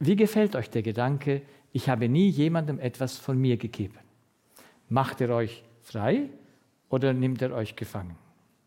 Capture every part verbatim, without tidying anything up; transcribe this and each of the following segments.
Wie gefällt euch der Gedanke, ich habe nie jemandem etwas von mir gegeben? Macht er euch frei oder nimmt er euch gefangen?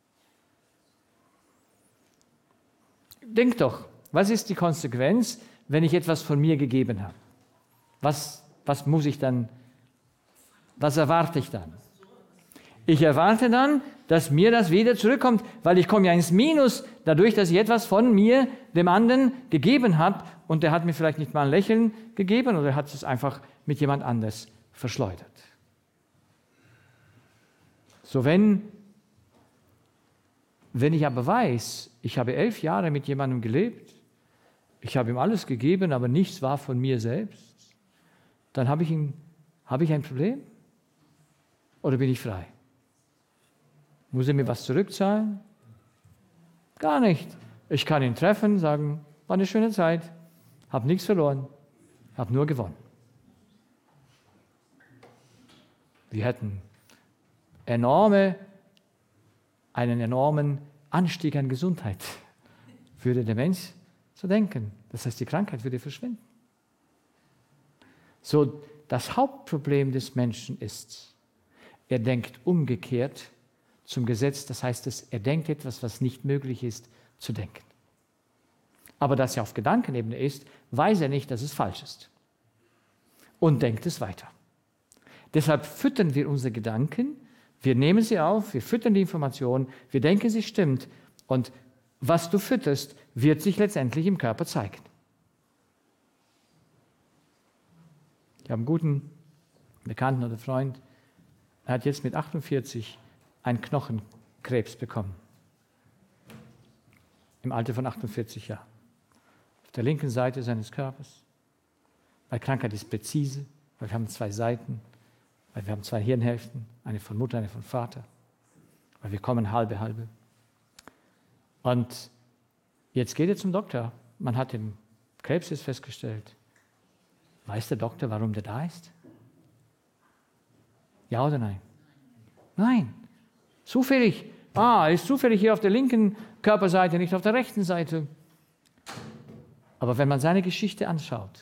Denkt doch, was ist die Konsequenz, wenn ich etwas von mir gegeben habe? Was, was muss ich dann, was erwarte ich dann? Ich erwarte dann, dass mir das wieder zurückkommt, weil ich komme ja ins Minus, dadurch, dass ich etwas von mir dem anderen gegeben habe und der hat mir vielleicht nicht mal ein Lächeln gegeben oder hat es einfach mit jemand anders verschleudert. So, wenn, wenn ich aber weiß, ich habe elf Jahre mit jemandem gelebt, ich habe ihm alles gegeben, aber nichts war von mir selbst, dann habe ich, ihn, habe ich ein Problem oder bin ich frei? Muss er mir was zurückzahlen? Gar nicht. Ich kann ihn treffen, sagen, war eine schöne Zeit, habe nichts verloren, habe nur gewonnen. Wir hätten enorme, einen enormen Anstieg an Gesundheit, würde der Mensch so denken. Das heißt, die Krankheit würde verschwinden. So, das Hauptproblem des Menschen ist, er denkt umgekehrt zum Gesetz, das heißt, es, er denkt etwas, was nicht möglich ist, zu denken. Aber dass er auf Gedankenebene ist, weiß er nicht, dass es falsch ist. Und denkt es weiter. Deshalb füttern wir unsere Gedanken, wir nehmen sie auf, wir füttern die Information, wir denken, sie stimmt. Und was du fütterst, wird sich letztendlich im Körper zeigen. Ich habe einen guten Bekannten oder Freund, er hat jetzt mit achtundvierzig einen Knochenkrebs bekommen. Im Alter von achtundvierzig Jahren. Auf der linken Seite seines Körpers. Weil Krankheit ist präzise, weil wir haben zwei Seiten, weil wir haben zwei Hirnhälften, eine von Mutter, eine von Vater. Weil wir kommen halbe, halbe. Und jetzt geht er zum Doktor. Man hat ihm Krebs ist festgestellt. Weiß der Doktor, warum der da ist? Ja oder nein? Nein. Zufällig. Ah, er ist zufällig hier auf der linken Körperseite, nicht auf der rechten Seite. Aber wenn man seine Geschichte anschaut,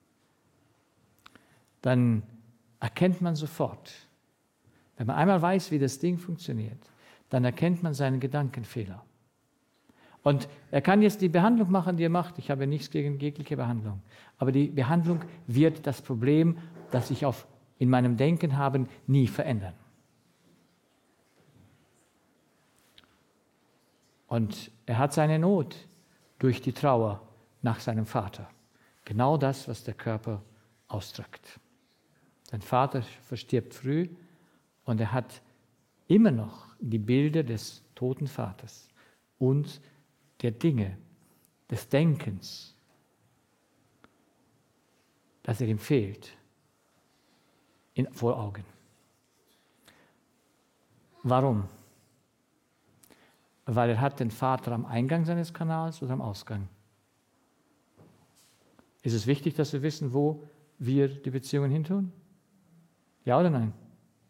dann erkennt man sofort, wenn man einmal weiß, wie das Ding funktioniert, dann erkennt man seinen Gedankenfehler. Und er kann jetzt die Behandlung machen, die er macht. Ich habe nichts gegen jegliche Behandlung. Aber die Behandlung wird das Problem, das ich auf, in meinem Denken habe, nie verändern. Und er hat seine Not durch die Trauer nach seinem Vater. Genau das, was der Körper ausdrückt. Sein Vater verstirbt früh und er hat immer noch die Bilder des toten Vaters und der Dinge, des Denkens, das er ihm fehlt, in, vor Augen. Warum? Weil er hat den Vater am Eingang seines Kanals oder am Ausgang. Ist es wichtig, dass wir wissen, wo wir die Beziehungen hintun? Ja oder nein?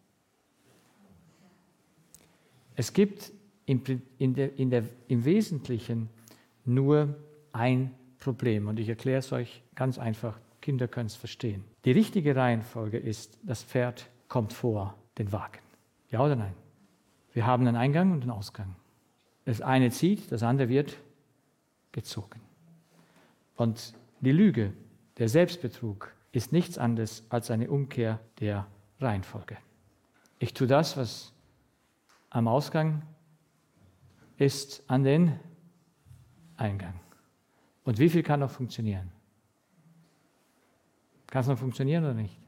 Es gibt im, in der, in der, im Wesentlichen nur ein Problem und ich erkläre es euch ganz einfach, Kinder können es verstehen. Die richtige Reihenfolge ist, das Pferd kommt vor den Wagen. Ja oder nein? Wir haben einen Eingang und einen Ausgang. Das eine zieht, das andere wird gezogen. Und die Lüge, der Selbstbetrug, ist nichts anderes als eine Umkehr der Reihenfolge. Ich tue das, was am Ausgang ist, an den Eingang. Und wie viel kann noch funktionieren? Kann es noch funktionieren oder nicht?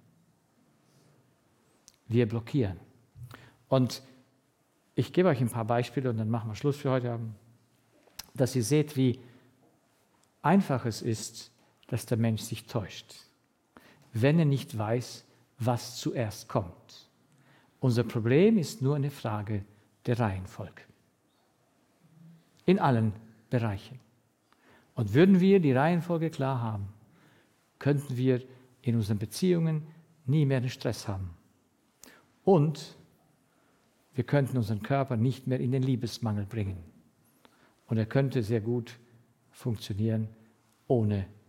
Wir blockieren. Und ich gebe euch ein paar Beispiele und dann machen wir Schluss für heute Abend, dass ihr seht, wie einfach es ist, dass der Mensch sich täuscht, wenn er nicht weiß, was zuerst kommt. Unser Problem ist nur eine Frage der Reihenfolge. In allen Bereichen. Und würden wir die Reihenfolge klar haben, könnten wir in unseren Beziehungen nie mehr den Stress haben. Und wir könnten unseren Körper nicht mehr in den Liebesmangel bringen. Und er könnte sehr gut funktionieren ohne